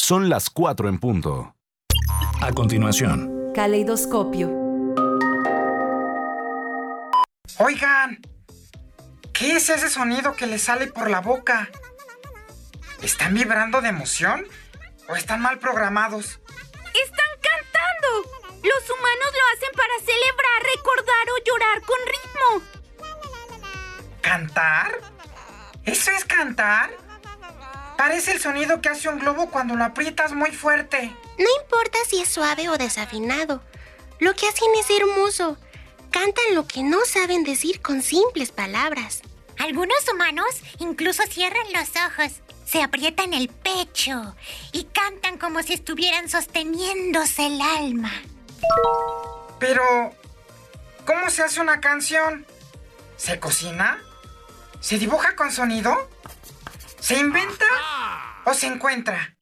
Son las 4 en punto. A continuación, Caleidoscopio. Oigan, ¿qué es ese sonido que les sale por la boca? ¿Están vibrando de emoción o están mal programados? ¡Están cantando! Los humanos lo hacen para celebrar, recordar o llorar con ritmo. ¿Cantar? ¿Eso es cantar? Parece el sonido que hace un globo cuando lo aprietas muy fuerte. No importa si es suave o desafinado. Lo que hacen es hermoso. Cantan lo que no saben decir con simples palabras. Algunos humanos incluso cierran los ojos, se aprietan el pecho y cantan como si estuvieran sosteniéndose el alma. Pero, ¿cómo se hace una canción? ¿Se cocina? ¿Se dibuja con sonido? ¿Se inventa o se encuentra?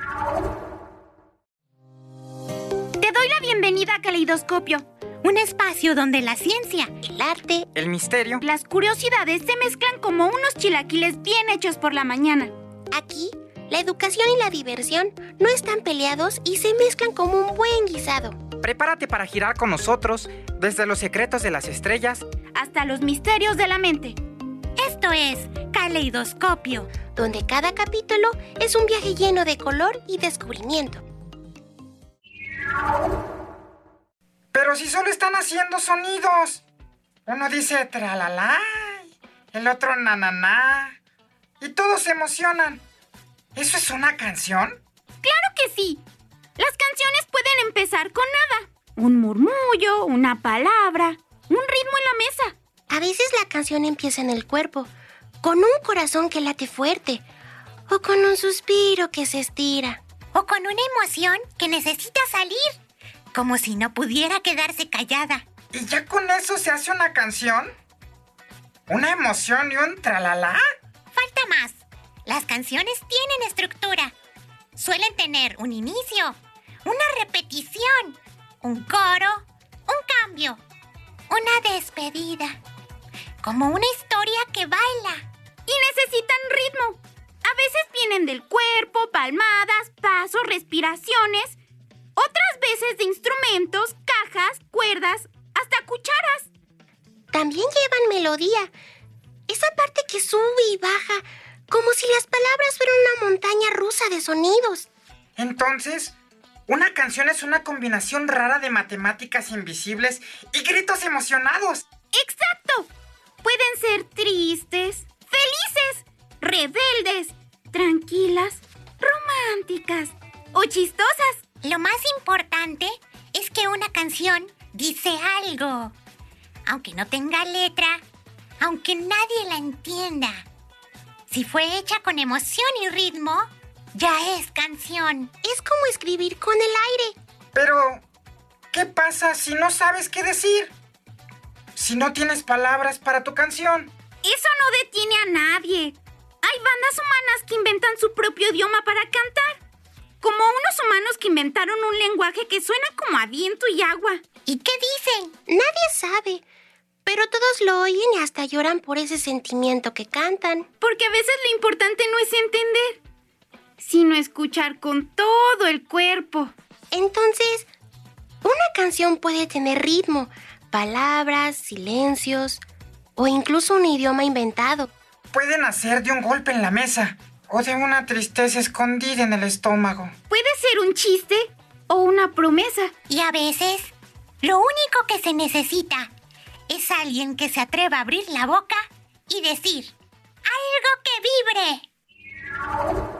Te doy la bienvenida a Caleidoscopio, un espacio donde la ciencia, El arte, El misterio. las curiosidades se mezclan como unos chilaquiles bien hechos por la mañana. aquí, la educación y la diversión no están peleados y se mezclan como un buen guisado. Prepárate para girar con nosotros desde los secretos de las estrellas Hasta los misterios de la mente. esto es Caleidoscopio. Donde cada capítulo es un viaje lleno de color y descubrimiento. Pero si solo están haciendo sonidos. Uno dice tralalá, el otro nananá, y todos se emocionan. ¿Eso es una canción? ¡Claro que sí! Las canciones pueden empezar con nada. Un murmullo, una palabra, un ritmo en la mesa. A veces la canción empieza en el cuerpo, con un corazón que late fuerte, o con un suspiro que se estira. O con una emoción que necesita salir, como si no pudiera quedarse callada. ¿Y ya con eso se hace una canción? ¿Una emoción y un tralalá? Falta más. Las canciones tienen estructura. Suelen tener un inicio, una repetición, un coro, un cambio, una despedida. Como una historia que baila. Y necesitan ritmo. A veces vienen del cuerpo, palmadas, pasos, respiraciones. Otras veces de instrumentos, cajas, cuerdas, hasta cucharas. También llevan melodía, esa parte que sube y baja, como si las palabras fueran una montaña rusa de sonidos. Entonces, una canción es una combinación rara de matemáticas invisibles y gritos emocionados. ¡Exacto! Pueden ser tristes, felices, rebeldes, tranquilas, románticas o chistosas. Lo más importante es que una canción dice algo. Aunque no tenga letra, aunque nadie la entienda. Si fue hecha con emoción y ritmo, ya es canción. Es como escribir con el aire. Pero, ¿qué pasa si no sabes qué decir? Si no tienes palabras para tu canción. Eso no detiene a nadie. Hay bandas humanas que inventan su propio idioma para cantar. Como unos humanos que inventaron un lenguaje que suena como a viento y agua. ¿Y qué dicen? Nadie sabe, pero todos lo oyen y hasta lloran por ese sentimiento que cantan. Porque a veces lo importante no es entender, sino escuchar con todo el cuerpo. Entonces, una canción puede tener ritmo, palabras, silencios o incluso un idioma inventado. Puede nacer de un golpe en la mesa o de una tristeza escondida en el estómago. Puede ser un chiste o una promesa. Y a veces, lo único que se necesita es alguien que se atreva a abrir la boca y decir algo que vibre.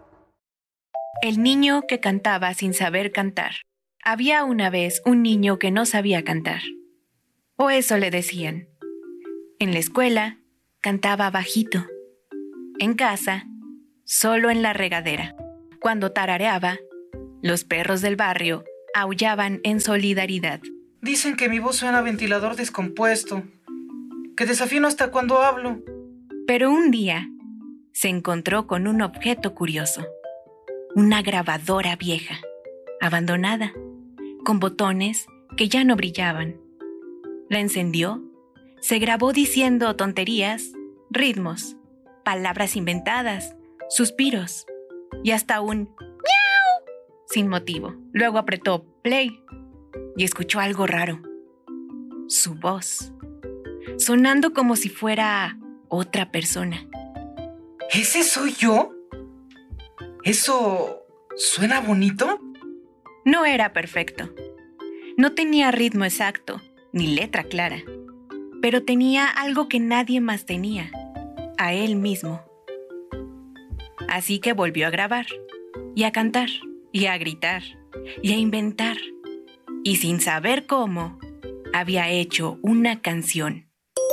El niño que cantaba sin saber cantar. Había una vez un niño que no sabía cantar. O eso le decían. En la escuela, cantaba bajito. En casa, solo en la regadera. Cuando tarareaba, los perros del barrio aullaban en solidaridad. Dicen que mi voz suena a ventilador descompuesto, que desafino hasta cuando hablo. Pero un día, se encontró con un objeto curioso. Una grabadora vieja, abandonada, con botones que ya no brillaban. La encendió, se grabó diciendo tonterías, ritmos, palabras inventadas, suspiros y hasta un miau sin motivo. Luego apretó play y escuchó algo raro. Su voz, sonando como si fuera otra persona. ¿Ese soy yo? ¿Eso suena bonito? No era perfecto. No tenía ritmo exacto, ni letra clara. Pero tenía algo que nadie más tenía, a él mismo. Así que volvió a grabar, y a cantar, y a gritar, y a inventar. Y sin saber cómo, había hecho una canción.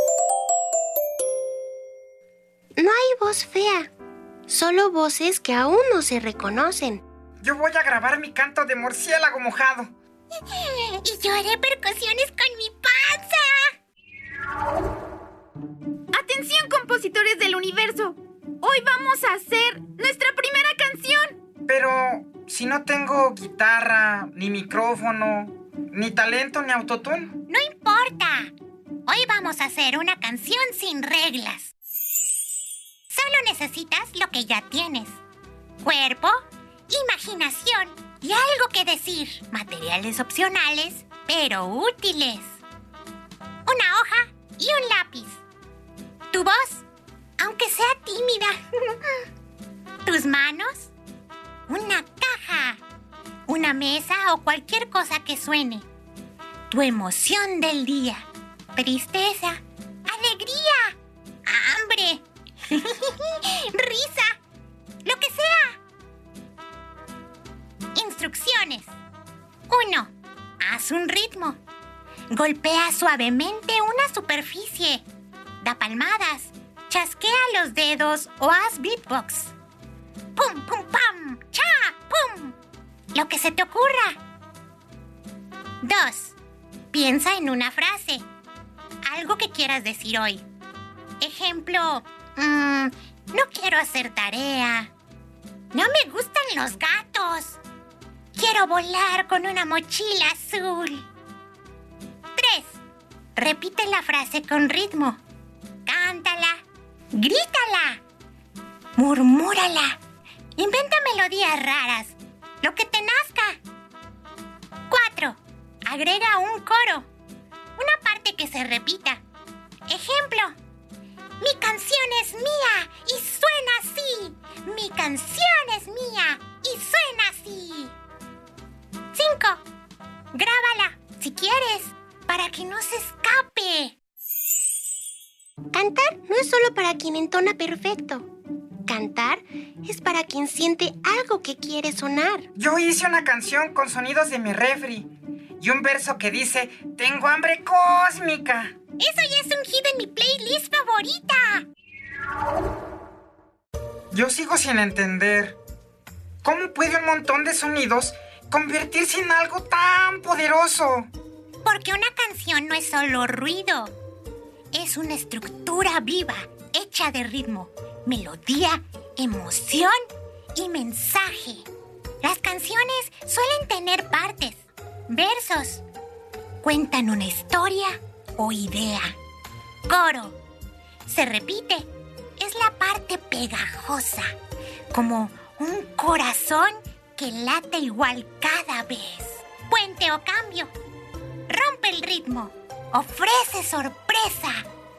No hay voz fea, solo voces que aún no se reconocen. Yo voy a grabar mi canto de murciélago mojado. Y yo haré percusiones con mi panza. ¡Atención, compositores del universo! Hoy vamos a hacer nuestra primera canción. Pero si no tengo guitarra, ni micrófono, ni talento, ni autotune. No importa. Hoy vamos a hacer una canción sin reglas. Solo necesitas lo que ya tienes. Cuerpo, imaginación y algo que decir. Materiales opcionales, pero útiles. Una hoja y un lápiz. Tu voz, aunque sea tímida. Tus manos, una caja, una mesa o cualquier cosa que suene. Tu emoción del día. Tristeza, alegría, hambre, risa, lo que sea. Instrucciones. 1. Haz un ritmo. Golpea suavemente una superficie. Da palmadas. Chasquea los dedos o haz beatbox. Pum, pum, pam, cha, pum. Lo que se te ocurra. 2. Piensa en una frase. Algo que quieras decir hoy. Ejemplo, no quiero hacer tarea. No me gustan los gatos. Quiero volar con una mochila azul. 3. Repite la frase con ritmo. Cántala. Grítala. Murmúrala. Inventa melodías raras. Lo que te nazca. 4. Agrega un coro. Una parte que se repita. Ejemplo. Mi canción es mía y suena así. Mi canción es mía y suena así. 5. Grábala, si quieres, para que no se escape. Cantar no es solo para quien entona perfecto. Cantar es para quien siente algo que quiere sonar. Yo hice una canción con sonidos de mi refri y un verso que dice, tengo hambre cósmica. Eso ya es un hit en mi playlist favorita. Yo sigo sin entender. ¿Cómo puede un montón de sonidos convertirse en algo tan poderoso? Porque una canción no es solo ruido. Es una estructura viva, hecha de ritmo, melodía, emoción y mensaje. Las canciones suelen tener partes, versos. Cuentan una historia o idea. Coro. Se repite. Es la parte pegajosa, como un corazón que late igual cada vez. Puente o cambio. Rompe el ritmo. Ofrece sorpresa.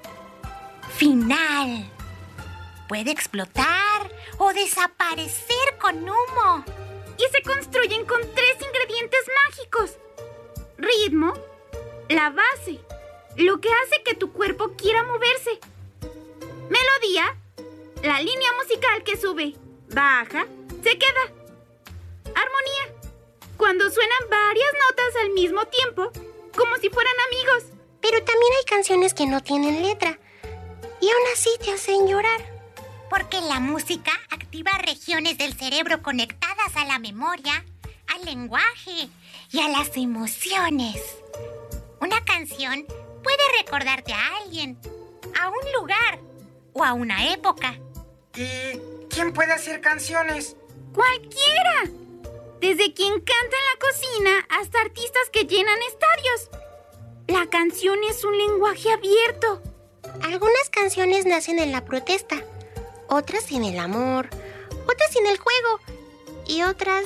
Final. Puede explotar o desaparecer con humo. Y se construyen con 3 ingredientes mágicos. Ritmo, la base, lo que hace que tu cuerpo quiera moverse. Melodía, la línea musical que sube, baja, se queda. Armonía, cuando suenan varias notas al mismo tiempo, como si fueran amigos. Pero también hay canciones que no tienen letra y aún así te hacen llorar. Porque la música activa regiones del cerebro conectadas a la memoria, al lenguaje y a las emociones. Una canción puede recordarte a alguien, a un lugar o a una época. ¿Y quién puede hacer canciones? ¡Cualquiera! Desde quien canta en la cocina hasta artistas que llenan estadios. La canción es un lenguaje abierto. Algunas canciones nacen en la protesta, otras en el amor, otras en el juego y otras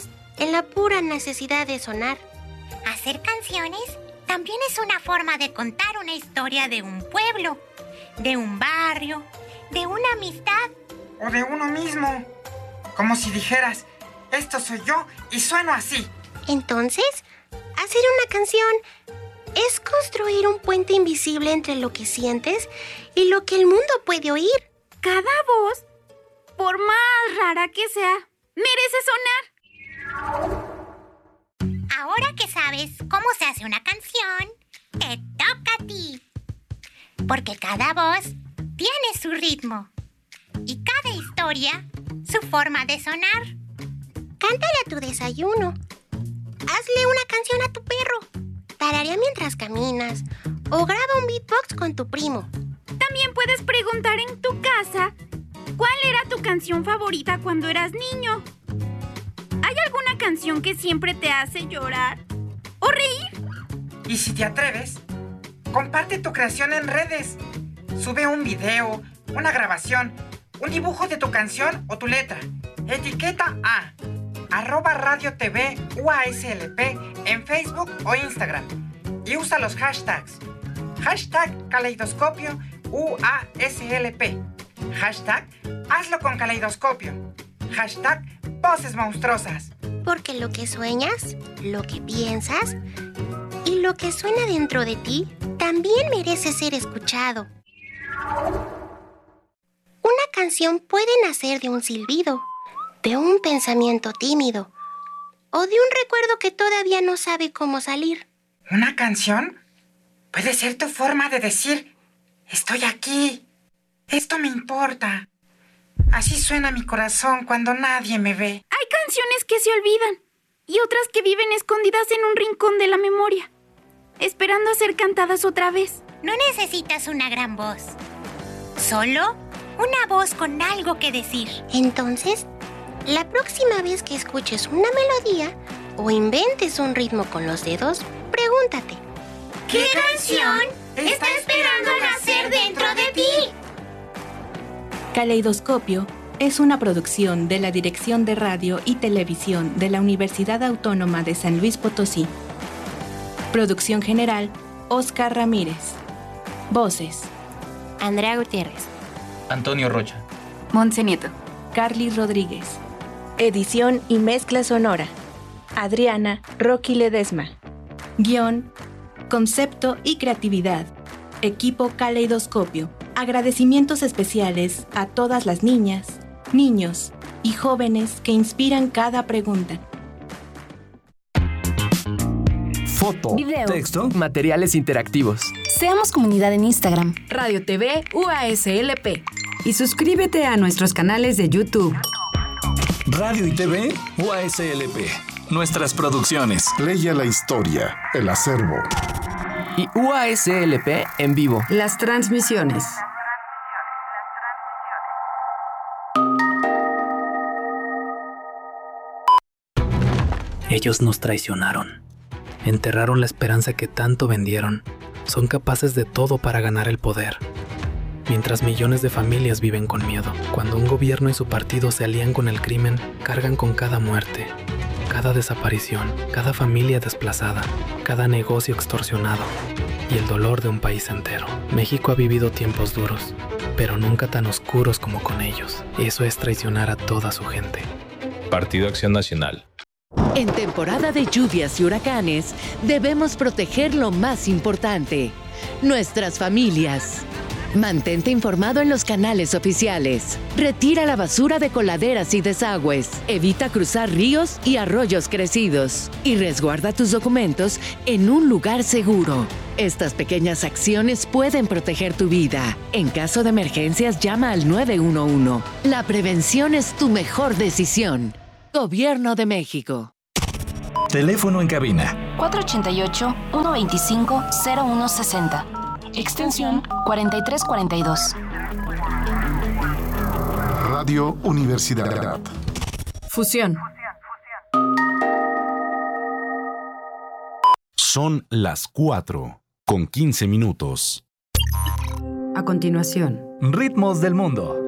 en la pura necesidad de sonar. Hacer canciones también es una forma de contar una historia de un pueblo, de un barrio, de una amistad. O de uno mismo. Como si dijeras, esto soy yo y sueno así. Entonces, hacer una canción es construir un puente invisible entre lo que sientes y lo que el mundo puede oír. Cada voz, por más rara que sea, merece sonar. Ahora que sabes cómo se hace una canción, te toca a ti. Porque cada voz tiene su ritmo y cada historia su forma de sonar. Cántale a tu desayuno. Hazle una canción a tu perro. Tararea mientras caminas. O graba un beatbox con tu primo. También puedes preguntar en tu casa cuál era tu canción favorita cuando eras niño. ¿Hay alguna canción que siempre te hace llorar o reír? Y si te atreves, comparte tu creación en redes. Sube un video, una grabación, un dibujo de tu canción o tu letra. Etiqueta a @Radio TV UASLP en Facebook o Instagram. Y usa los hashtags. Hashtag Caleidoscopio UASLP. Hashtag Hazlo con Caleidoscopio. Hashtag Voces Monstruosas. Porque lo que sueñas, lo que piensas y lo que suena dentro de ti también merece ser escuchado. Una canción puede nacer de un silbido, de un pensamiento tímido o de un recuerdo que todavía no sabe cómo salir. ¿Una canción? Puede ser tu forma de decir, estoy aquí, esto me importa. Así suena mi corazón cuando nadie me ve. Hay canciones que se olvidan y otras que viven escondidas en un rincón de la memoria, esperando a ser cantadas otra vez. No necesitas una gran voz, solo una voz con algo que decir. Entonces, la próxima vez que escuches una melodía o inventes un ritmo con los dedos, pregúntate, ¿qué canción está esperando nacer dentro de ti? Caleidoscopio es una producción de la Dirección de Radio y Televisión de la Universidad Autónoma de San Luis Potosí. Producción general, Óscar Ramírez. Voces: Andrea Gutiérrez, Antonio Rocha, Montse Nieto, Carly Rodríguez. Edición y mezcla sonora: Adriana Rocky Ledesma. Guión, concepto y creatividad: Equipo Caleidoscopio. Agradecimientos especiales a todas las niñas, niños y jóvenes que inspiran cada pregunta. Foto, video, texto, materiales interactivos. Seamos comunidad en Instagram, Radio TV UASLP. y suscríbete a nuestros canales de YouTube. Radio y TV UASLP. Nuestras producciones. Leia la historia, el acervo. Y UASLP en vivo. Las transmisiones. Ellos nos traicionaron. Enterraron la esperanza que tanto vendieron. Son capaces de todo para ganar el poder. Mientras millones de familias viven con miedo. Cuando un gobierno y su partido se alían con el crimen, cargan con cada muerte, cada desaparición, cada familia desplazada, cada negocio extorsionado y el dolor de un país entero. México ha vivido tiempos duros, pero nunca tan oscuros como con ellos. Eso es traicionar a toda su gente. Partido Acción Nacional. En temporada de lluvias y huracanes, debemos proteger lo más importante: nuestras familias. Mantente informado en los canales oficiales. Retira la basura de coladeras y desagües. Evita cruzar ríos y arroyos crecidos. Y resguarda tus documentos en un lugar seguro. Estas pequeñas acciones pueden proteger tu vida. En caso de emergencias, llama al 911. La prevención es tu mejor decisión. Gobierno de México. Teléfono en cabina: 488-125-0160. Extensión 4342. Radio Universidad. Fusión. Son las 4:15. A continuación, Ritmos del mundo.